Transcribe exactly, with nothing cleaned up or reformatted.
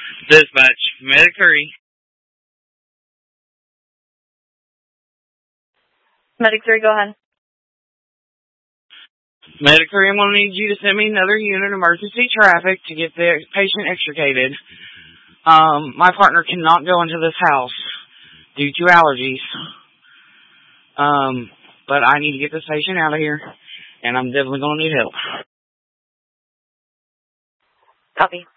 Dispatch, Medic three. Medic three, go ahead. Medic three, I'm going to need you to send me another unit of emergency traffic to get the patient extricated. Um, my partner cannot go into this house due to allergies. Um, but I need to get this patient out of here, and I'm definitely going to need help. Copy.